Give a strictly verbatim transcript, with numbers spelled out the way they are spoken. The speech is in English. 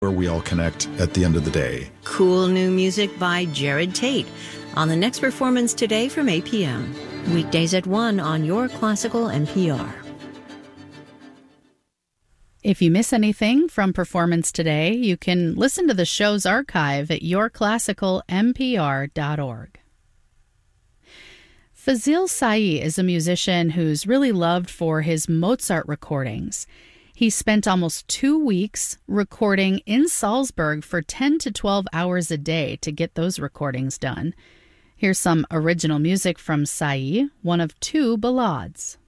where we all connect at the end of the day. Cool new music by Jared Tate on the next Performance Today from eight p.m. Weekdays at one on Your Classical N P R. If you miss anything from Performance Today, you can listen to the show's archive at your classical n p r dot org. Fazil Say is a musician who's really loved for his Mozart recordings. He spent almost two weeks recording in Salzburg for ten to twelve hours a day to get those recordings done. Here's some original music from Say, one of two ballades.